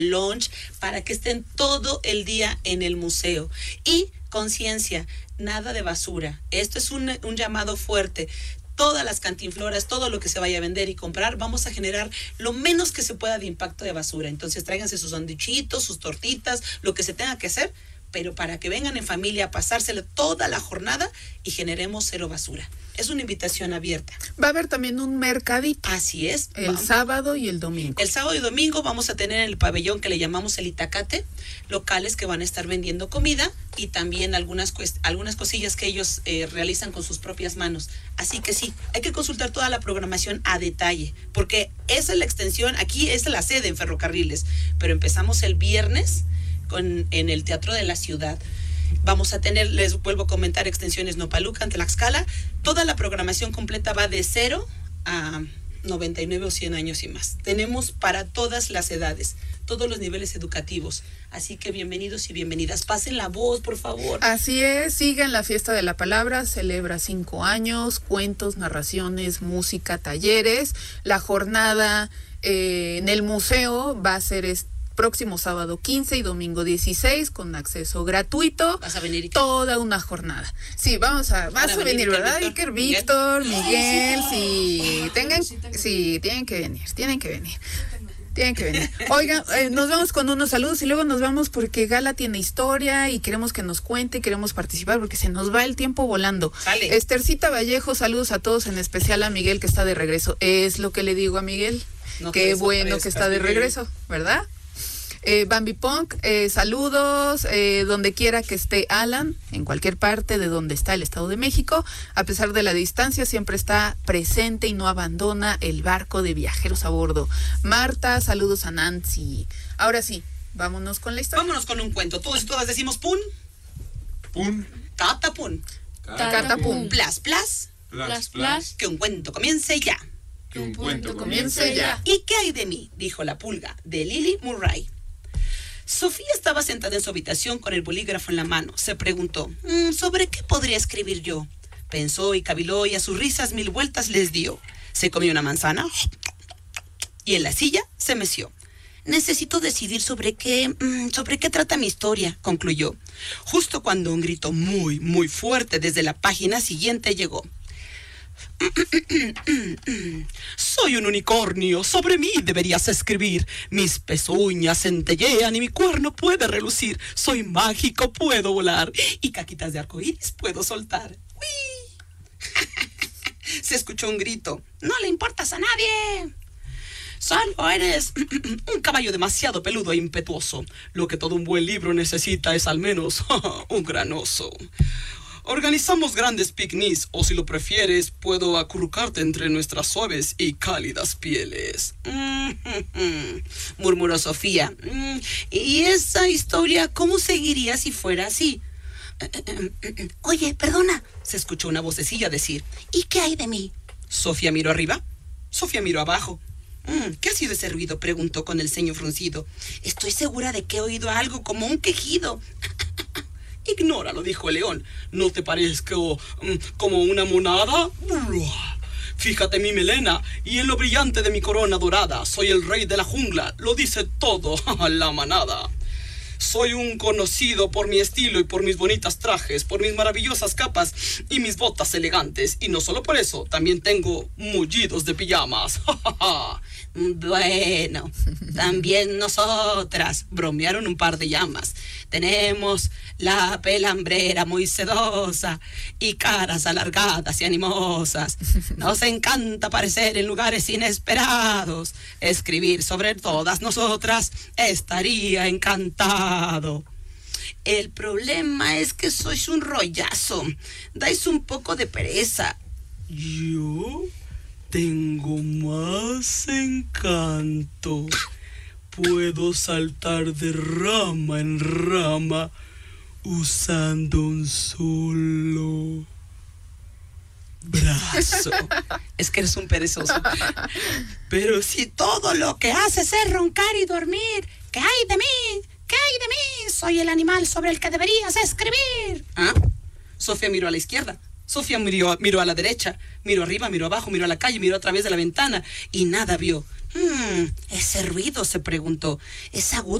lunch, para que estén todo el día en el museo. Y conciencia, nada de basura. Esto es un llamado fuerte. Todas las cantinfloras, todo lo que se vaya a vender y comprar, vamos a generar lo menos que se pueda de impacto de basura. Entonces tráiganse sus sanduichitos, sus tortitas, lo que se tenga que hacer, pero para que vengan en familia a pasársela toda la jornada y generemos cero basura. Es una invitación abierta. Va a haber también un mercadito. Así es. El sábado y el domingo. El sábado y domingo vamos a tener en el pabellón que le llamamos el Itacate, locales que van a estar vendiendo comida y también algunas cosillas que ellos realizan con sus propias manos. Así que sí, hay que consultar toda la programación a detalle, porque esa es la extensión, aquí es la sede en Ferrocarriles, pero empezamos el viernes en el Teatro de la Ciudad. Vamos a tener, les vuelvo a comentar, extensiones Nopalucan, Tlaxcala. Toda la programación completa va de 0 a 99 o 100 años y más. Tenemos para todas las edades, todos los niveles educativos. Así que bienvenidos y bienvenidas. Pasen la voz, por favor. Así es, sigan la Fiesta de la Palabra, celebra 5 años, cuentos, narraciones, música, talleres. La jornada en el museo va a ser próximo sábado 15 y domingo 16 con acceso gratuito. ¿Vas a venir, Iker? Toda una jornada. Sí, vas a venir, ¿verdad? Iker, Víctor, Miguel, tienen que venir. Oigan, nos vamos con unos saludos y luego nos vamos porque Gala tiene historia y queremos que nos cuente, queremos participar porque se nos va el tiempo volando. Sale. Estercita Vallejo, saludos a todos, en especial a Miguel que está de regreso. Es lo que le digo a Miguel. No, qué bueno que está de regreso, ¿verdad? Bambi Punk, saludos, donde quiera que esté Alan, en cualquier parte de donde está el Estado de México, a pesar de la distancia, siempre está presente y no abandona el barco de viajeros a bordo. Marta, saludos a Nancy. Ahora sí, vámonos con la historia. Vámonos con un cuento. Todos y todas decimos pun. Pun. Catapun. Catapum. Plas, plas. Plas, plas. Que un cuento comience ya. Que un cuento comience ya. ¿Y qué hay de mí? Dijo la pulga, de Lily Murray. Sofía estaba sentada en su habitación con el bolígrafo en la mano. Se preguntó, ¿sobre qué podría escribir yo? Pensó y caviló y a sus risas 1000 vueltas les dio. Se comió una manzana y en la silla se meció. Necesito decidir sobre qué trata mi historia, concluyó. Justo cuando un grito muy, muy fuerte desde la página siguiente llegó. Soy un unicornio, sobre mí deberías escribir. Mis pezuñas centellean y mi cuerno puede relucir. Soy mágico, puedo volar y caquitas de arcoíris puedo soltar. ¡Uy! Se escuchó un grito. No le importas a nadie. Solo eres un caballo demasiado peludo e impetuoso. Lo que todo un buen libro necesita es al menos un gran oso. Organizamos grandes picnics, o si lo prefieres, puedo acurrucarte entre nuestras suaves y cálidas pieles. Murmuró Sofía. ¿Y esa historia cómo seguiría si fuera así? Oye, perdona, se escuchó una vocecilla decir. ¿Y qué hay de mí? Sofía miró arriba, Sofía miró abajo. ¿Qué ha sido ese ruido?, preguntó con el ceño fruncido. Estoy segura de que he oído algo como un quejido. Ignóralo, dijo el león. ¿No te parezco como una monada? Fíjate en mi melena y en lo brillante de mi corona dorada. Soy el rey de la jungla, lo dice todo la manada. Soy un conocido por mi estilo y por mis bonitas trajes, por mis maravillosas capas y mis botas elegantes. Y no solo por eso, también tengo mullidos de pijamas. Bueno, también nosotras, bromearon un par de llamas. Tenemos la pelambrera muy sedosa y caras alargadas y animosas. Nos encanta aparecer en lugares inesperados. Escribir sobre todas nosotras estaría encantado. El problema es que sois un rollazo. Dais un poco de pereza. ¿Yo? Tengo más encanto. Puedo saltar de rama en rama usando un solo brazo. Es que eres un perezoso. Pero si todo lo que haces es roncar y dormir, ¿qué hay de mí? ¿Qué hay de mí? Soy el animal sobre el que deberías escribir. ¿Ah? Sofía miró a la izquierda. Sofía miró a la derecha, miró arriba, miró abajo, miró a la calle, miró a través de la ventana y nada vio. Ese ruido, se preguntó. ¿Es agudo